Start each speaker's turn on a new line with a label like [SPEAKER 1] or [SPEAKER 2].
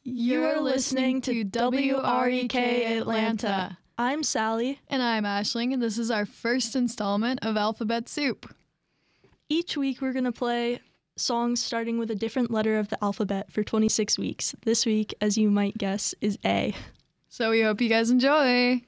[SPEAKER 1] You're listening to WREK Atlanta.
[SPEAKER 2] I'm Sally.
[SPEAKER 1] And I'm Ashling, and this is our first installment of Alphabet Soup.
[SPEAKER 2] Each week we're going to play songs starting with a different letter of the alphabet for 26 weeks. This week, as you might guess, is A.
[SPEAKER 1] So we hope you guys enjoy.